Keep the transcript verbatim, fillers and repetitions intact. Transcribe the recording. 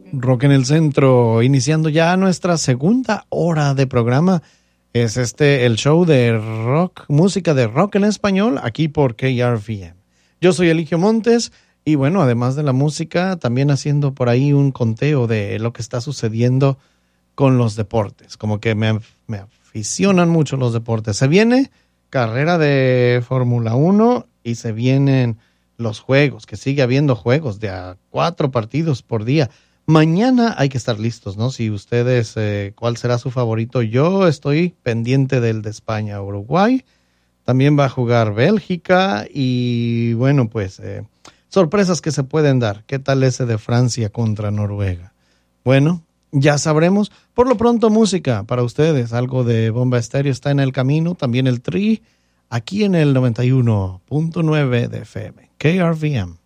Rock en el Centro, iniciando ya nuestra segunda hora de programa. Es este el show de rock, música de rock en español, aquí por K R V M. Yo soy Eligio Montes y bueno, además de la música, también haciendo por ahí un conteo de lo que está sucediendo con los deportes. Como que me, me aficionan mucho los deportes. Se viene carrera de Fórmula uno y se vienen los juegos, que sigue habiendo juegos de a cuatro partidos por día. Mañana hay que estar listos, ¿no? Si ustedes, eh, ¿cuál será su favorito? Yo estoy pendiente del de España, Uruguay. También va a jugar Bélgica y, bueno, pues, eh, sorpresas que se pueden dar. ¿Qué tal ese de Francia contra Noruega? Bueno, ya sabremos. Por lo pronto, música para ustedes. Algo de Bomba Estéreo está en el camino. También el Tri, aquí en el noventa y uno punto nueve de F M. K R V M.